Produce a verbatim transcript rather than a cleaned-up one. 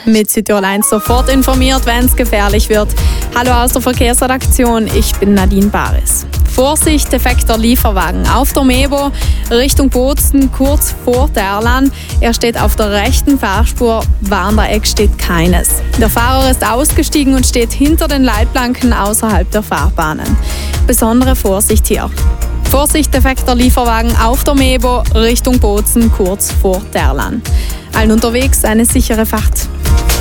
Mit Südtirol eins sofort informiert, wenn es gefährlich wird. Hallo aus der Verkehrsredaktion, ich bin Nadine Baris. Vorsicht, defekter Lieferwagen auf der Mebo Richtung Bozen, kurz vor Terlan. Er steht auf der rechten Fahrspur, Warndreieck steht keines. Der Fahrer ist ausgestiegen und steht hinter den Leitplanken außerhalb der Fahrbahnen. Besondere Vorsicht hier. Vorsicht, defekter Lieferwagen auf der Mebo Richtung Bozen, kurz vor Terlan. Allen unterwegs eine sichere Fahrt.